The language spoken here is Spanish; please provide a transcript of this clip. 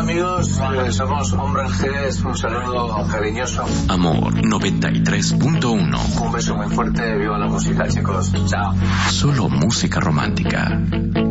amigos, somos Hombres G, un saludo cariñoso. Amor 93.1. Un beso muy fuerte, viva la música, chicos. Chao. Solo música romántica.